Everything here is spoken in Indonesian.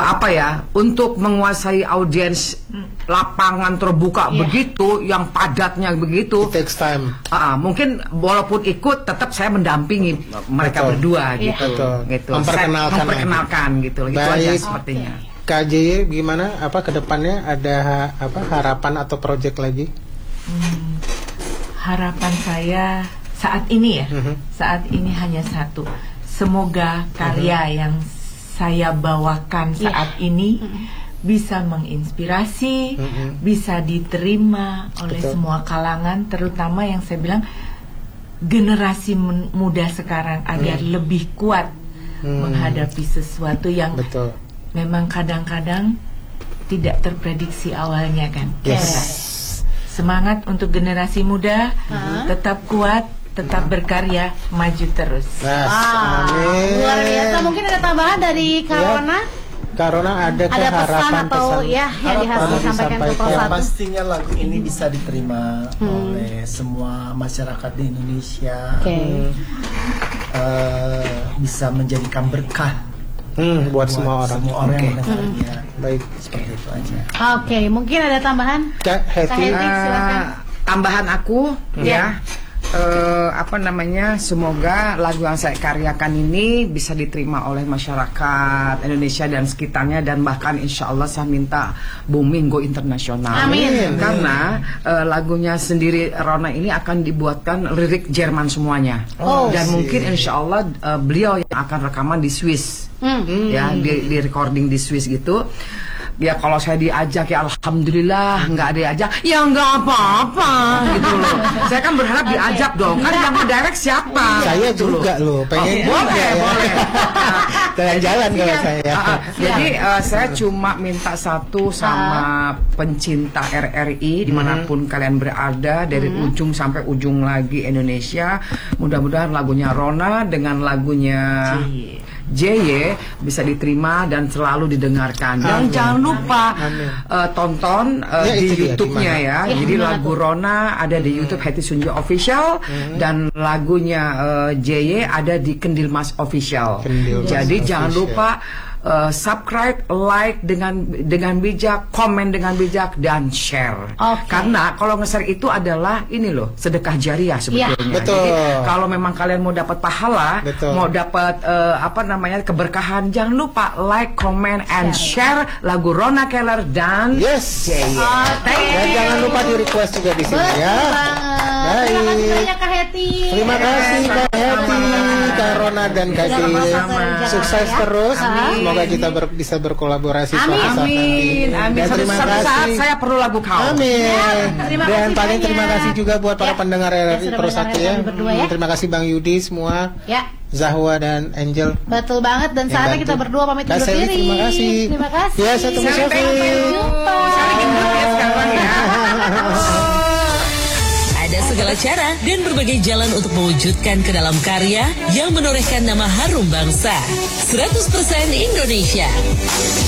apa ya, untuk menguasai audiens lapangan terbuka begitu, yang padatnya begitu. It takes time. Mungkin walaupun ikut, tetap saya mendampingi mereka berdua gitu. Gitu. Memperkenalkan gitu. Itu aja sepertinya. KJY gimana? Apa kedepannya ada apa harapan atau project lagi? Harapan saya saat ini ya, saat ini hanya satu. Semoga karya yang saya bawakan saat ini bisa menginspirasi, bisa diterima oleh semua kalangan, terutama yang saya bilang generasi muda sekarang agar lebih kuat menghadapi sesuatu yang memang kadang-kadang tidak terprediksi awalnya kan. Semangat untuk generasi muda, tetap kuat, tetap berkarya, maju terus. Luar biasa. Mungkin ada tambahan dari Karona? Karona ada pesan atau yang harus disampaikan ke yang pastinya lagu ini bisa diterima oleh semua masyarakat di Indonesia, bisa menjadikan berkah buat semua orang yang mendengarnya. Baik, seperti itu aja. Mungkin ada tambahan? Kak Heti, tambahan aku semoga lagu yang saya karyakan ini bisa diterima oleh masyarakat Indonesia dan sekitarnya, dan bahkan insya Allah saya minta booming go internasional. Amin. Karena lagunya sendiri Rona ini akan dibuatkan lirik Jerman semuanya, dan mungkin insya Allah beliau yang akan rekaman di Swiss, di recording di Swiss gitu. Ya kalau saya diajak ya alhamdulillah, nggak diajak ya nggak apa-apa gitu loh. Saya kan berharap diajak dong, kan yang mendirect siapa? Saya juga loh, pengen boleh. Jalan-jalan kalau saya. Jadi saya cuma minta satu sama pencinta RRI dimanapun kalian berada, dari ujung sampai ujung lagi Indonesia, mudah-mudahan lagunya Rona dengan lagunya JY bisa diterima dan selalu didengarkan. Dan jangan lupa tonton di YouTube-nya ya. Jadi lagu Rona ada di YouTube Heti Sunjo Official, dan lagunya JY ada di Kendil Mas Official. Jadi jangan lupa subscribe, like dengan bijak, komen dengan bijak, dan share. Karena kalau nge-share itu adalah ini loh, sedekah jariah sebetulnya. Jadi kalau memang kalian mau dapat pahala, mau dapat keberkahan, jangan lupa like, comment, and share lagu Rona Keller dan JY. Dan jangan lupa di request juga di sini ya. Terima kasih banyak Kak Heti. Terima kasih Kak Heti, Kak Rona dan Kak JY. Sukses terus. Semoga kita bisa berkolaborasi suatu saat nanti. Dan terima kasih. Saya perlu lagu kau. Dan paling terima kasih juga buat para pendengar RRI Pro 1 ya. Terima kasih Bang Yudi semua. Zahwa dan Angel. Betul banget, dan saatnya kita berdua pamit undur diri. Terima kasih. Terima kasih. Ya, satu Sampai jumpa. Ada segala cara dan berbagai jalan untuk mewujudkan ke dalam karya yang menorehkan nama harum bangsa. 100% Indonesia.